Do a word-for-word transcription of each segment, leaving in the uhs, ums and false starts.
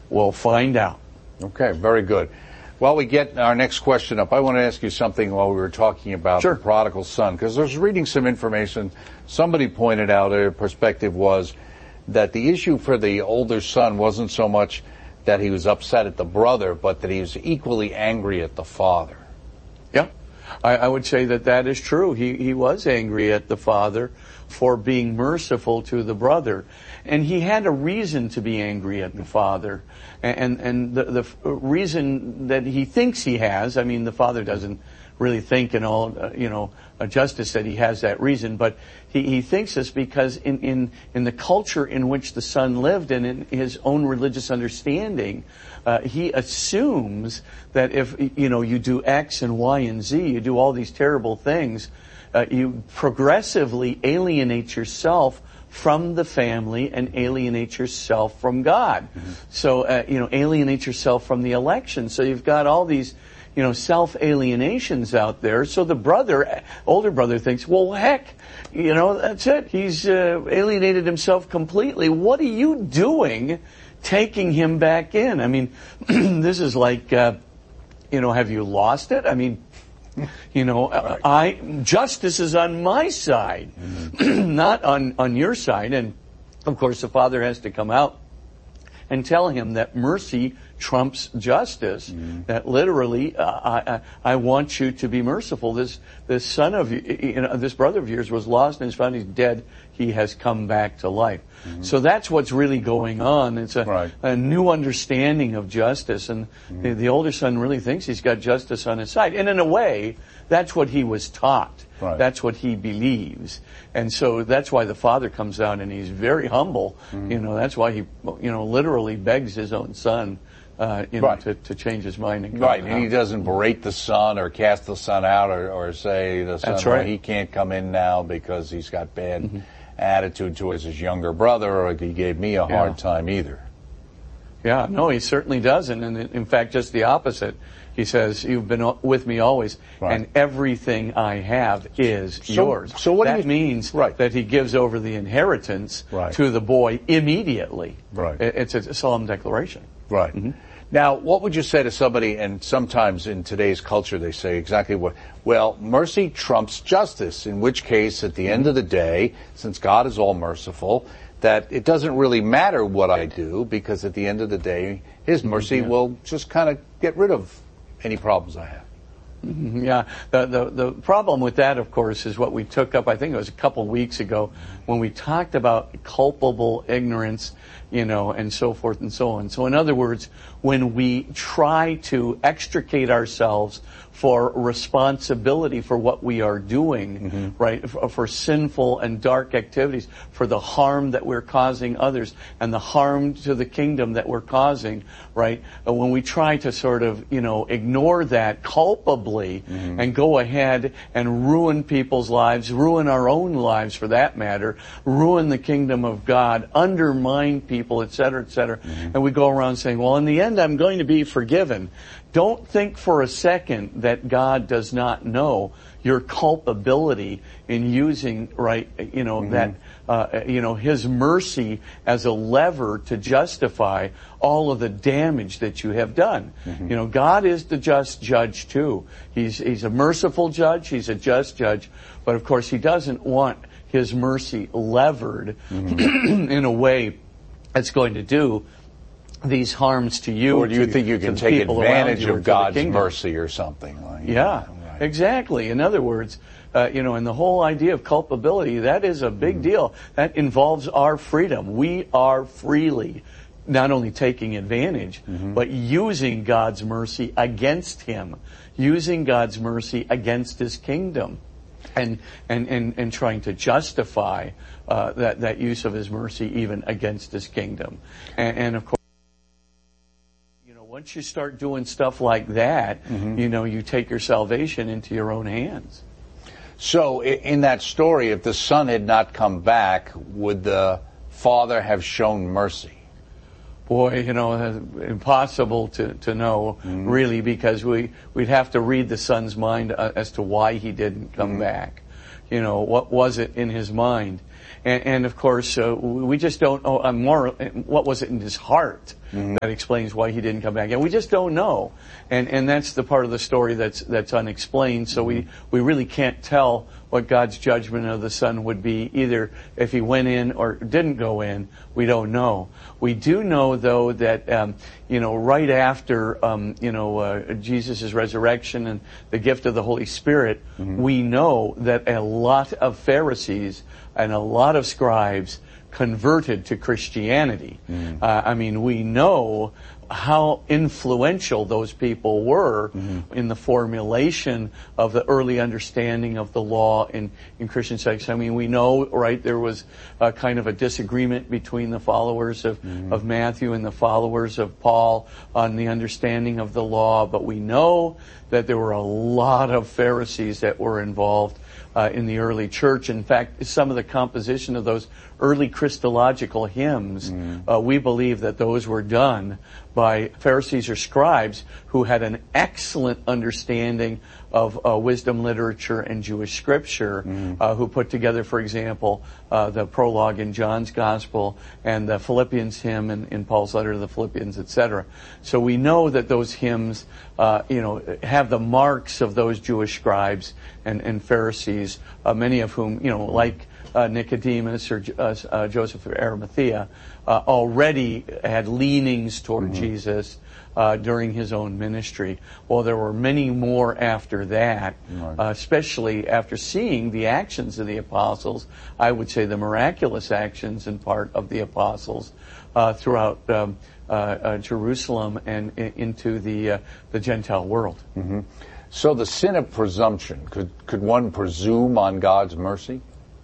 We'll find out. Okay, very good. While we get our next question up, I want to ask you something while we were talking about sure. the prodigal son, because I was reading some information. Somebody pointed out a perspective was that the issue for the older son wasn't so much that he was upset at the brother, but that he was equally angry at the father. Yeah, I, I would say that that is true. He, he was angry at the father for being merciful to the brother. And he had a reason to be angry at the father. And, and the, the reason that he thinks he has, I mean, the father doesn't really think in all, uh, you know, uh, justice that he has that reason, but he, he thinks this because in, in, in the culture in which the son lived and in his own religious understanding, uh, he assumes that if, you know, you do X and Y and Z, you do all these terrible things, uh, you progressively alienate yourself from the family and alienate yourself from God. Mm-hmm. So, uh, you know, alienate yourself from the election. So you've got all these, you know, self-alienations out there. So the brother, older brother thinks, well, heck, you know, that's it. He's uh, alienated himself completely. What are you doing taking him back in? I mean, this is like, uh, you know, have you lost it? I mean, you know, right. I justice is on my side, mm-hmm. not on, on your side. And, of course, the father has to come out and tell him that mercy trumps justice, mm-hmm. that literally, uh, I, I want you to be merciful. This this son of you know, this brother of yours was lost and is found. He's dead. He has come back to life. Mm-hmm. So that's what's really going on. It's a, right. a new understanding of justice, and mm-hmm. the, the older son really thinks he's got justice on his side. And in a way, that's what he was taught. Right. That's what he believes. And so that's why the father comes out and he's very humble. Mm-hmm. You know, that's why he, you know, literally begs his own son, uh, you know, right. to, to change his mind. And right. And he doesn't berate the son or cast the son out or, or say the son, that's right. well, he can't come in now because he's got bad mm-hmm. attitude towards his younger brother, or he gave me a hard yeah. time either. Yeah, no, he certainly doesn't. And in fact, just the opposite. He says, you've been with me always, right. and everything I have is so, yours. So what that do you, means right. that he gives over the inheritance right. to the boy immediately. Right. It's a solemn declaration. Right. Mm-hmm. Now, what would you say to somebody, and sometimes in today's culture they say exactly what, well, mercy trumps justice, in which case, at the end of the day, since God is all merciful, that it doesn't really matter what I do, because at the end of the day, His mercy yeah. will just kind of get rid of any problems I have. Mm-hmm. Yeah, the, the the problem with that, of course, is what we took up, I think it was a couple weeks ago, when we talked about culpable ignorance, you know, and so forth and so on. So in other words, when we try to extricate ourselves for responsibility for what we are doing, mm-hmm. right, for, for sinful and dark activities, for the harm that we're causing others and the harm to the kingdom that we're causing, right, when we try to sort of, you know, ignore that culpably mm-hmm. and go ahead and ruin people's lives, ruin our own lives for that matter, ruin the kingdom of God, undermine people, et cetera, et cetera, mm-hmm. and we go around saying, well, in the end, I'm going to be forgiven. Don't think for a second that God does not know your culpability in using, right, you know, mm-hmm. that, uh, you know, His mercy as a lever to justify all of the damage that you have done. Mm-hmm. You know, God is the just judge too. He's, He's a merciful judge. He's a just judge. But of course, He doesn't want His mercy levered mm-hmm. in a way that's going to do these harms to you. Or do you to, think you can take advantage of God's mercy or something? Like, yeah, right. exactly. In other words, uh, you know, and the whole idea of culpability, that is a big mm. deal. That involves our freedom. We are freely not only taking advantage, mm-hmm. but using God's mercy against Him, using God's mercy against His kingdom, and and and, and trying to justify uh, that that use of His mercy even against His kingdom, and, and of course. Once you start doing stuff like that, mm-hmm. you know, you take your salvation into your own hands. So in that story, if the son had not come back, would the father have shown mercy? Boy, you know, impossible to, to know, mm-hmm. really, because we, we'd have to read the son's mind as to why he didn't come mm-hmm. back. You know, what was it in his mind? And, and of course, uh, we just don't know uh, more. What was it in his heart mm-hmm. that explains why he didn't come back? And we just don't know. And and that's the part of the story that's that's unexplained. So we we really can't tell what God's judgment of the Son would be, either if he went in or didn't go in. We don't know. We do know, though, that um, you know, right after um, you know uh, Jesus' resurrection and the gift of the Holy Spirit, mm-hmm. we know that a lot of Pharisees and a lot of scribes converted to Christianity. Mm. Uh, I mean, we know how influential those people were mm-hmm. in the formulation of the early understanding of the law in, in Christian sects. I mean, we know, right, there was a kind of a disagreement between the followers of, mm-hmm. of Matthew and the followers of Paul on the understanding of the law, but we know that there were a lot of Pharisees that were involved Uh, in the early church. In fact, some of the composition of those early Christological hymns, mm. uh, we believe that those were done by Pharisees or scribes who had an excellent understanding of uh, wisdom literature and Jewish scripture, mm. uh, who put together, for example, uh, the prologue in John's Gospel and the Philippians hymn in, in Paul's letter to the Philippians, et cetera. So we know that those hymns, uh, you know, have the marks of those Jewish scribes and, and Pharisees, uh, many of whom, you know, like uh, Nicodemus or uh, uh, Joseph of Arimathea, uh, already had leanings toward mm-hmm. Jesus uh, during his own ministry. Well, there were many more after that, right. uh, especially after seeing the actions of the apostles, I would say the miraculous actions in part of the apostles uh, throughout um, uh, uh, Jerusalem and in, into the uh, the Gentile world. Mm-hmm. So the sin of presumption, could could one presume on God's mercy?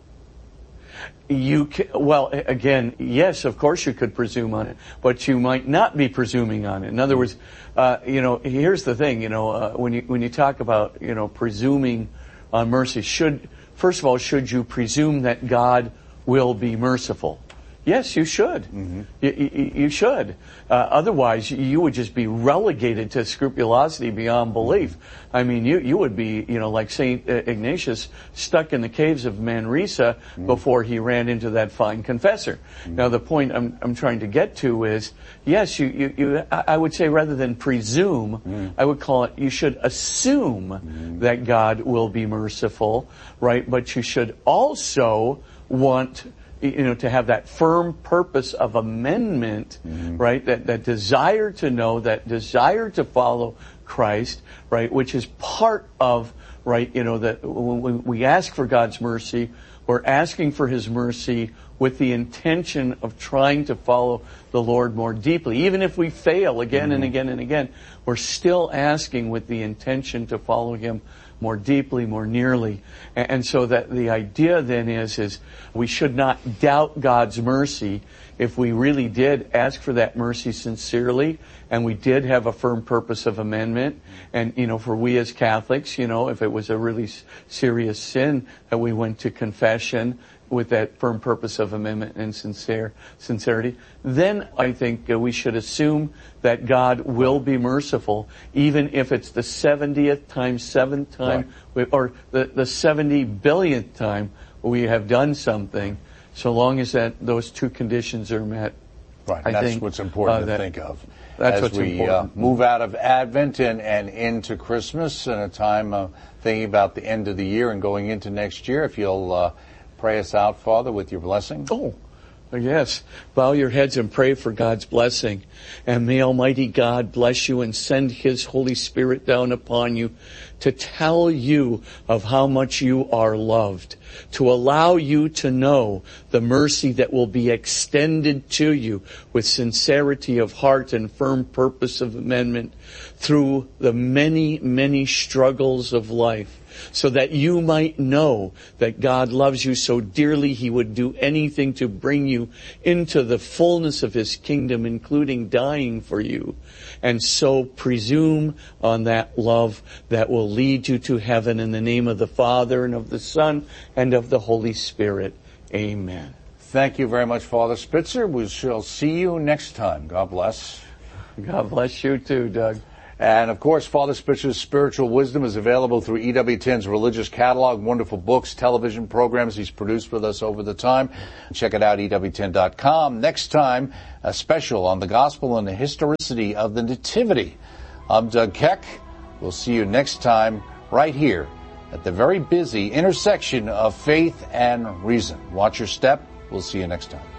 You can, well, again, yes, of course you could presume on it, but you might not be presuming on it. In other words, uh, you know, here's the thing, you know, uh, when you when you talk about, you know, presuming on mercy, should first of all, should you presume that God will be merciful? Yes, you should. Mm-hmm. You, you, you should. Uh, otherwise, you would just be relegated to scrupulosity beyond belief. I mean, you, you would be, you know, like Saint Ignatius, stuck in the caves of Manresa mm-hmm. before he ran into that fine confessor. Mm-hmm. Now, the point I'm, I'm trying to get to is, yes, you, you, you I would say rather than presume, mm-hmm. I would call it, you should assume mm-hmm. that God will be merciful, right? But you should also want, you know, to have that firm purpose of amendment, mm-hmm. right? That, that desire to know, that desire to follow Christ, right? Which is part of, right, you know, that when we ask for God's mercy, we're asking for His mercy with the intention of trying to follow the Lord more deeply. Even if we fail again mm-hmm. and again and again, we're still asking with the intention to follow Him more deeply, more nearly. And, and so that the idea then is, is we should not doubt God's mercy if we really did ask for that mercy sincerely and we did have a firm purpose of amendment. And, you know, for we as Catholics, you know, if it was a really serious sin that we went to confession with that firm purpose of amendment and sincere sincerity, then I think uh, we should assume that God will be merciful, even if it's the seventieth time, seventh time, right. or the, the seventy billionth time we have done something, so long as that those two conditions are met. Right, I that's think, what's important uh, to that, think of. That's as what's we important. Uh, move out of Advent and, and into Christmas and a time of thinking about the end of the year and going into next year, if you'll uh, pray us out, Father, with your blessing. Oh, yes. Bow your heads and pray for God's blessing. And may Almighty God bless you and send His Holy Spirit down upon you to tell you of how much you are loved, to allow you to know the mercy that will be extended to you with sincerity of heart and firm purpose of amendment through the many, many struggles of life, so that you might know that God loves you so dearly He would do anything to bring you into the fullness of His kingdom, including dying for you. And so presume on that love that will lead you to heaven, in the name of the Father and of the Son and of the Holy Spirit. Amen. Thank you very much, Father Spitzer. We shall see you next time. God bless. God bless you too, Doug. And, of course, Father Spitzer's Spiritual Wisdom is available through E W ten's religious catalog, wonderful books, television programs he's produced with us over the time. Check it out, E W ten dot com. Next time, a special on the gospel and the historicity of the Nativity. I'm Doug Keck. We'll see you next time right here at the very busy intersection of faith and reason. Watch your step. We'll see you next time.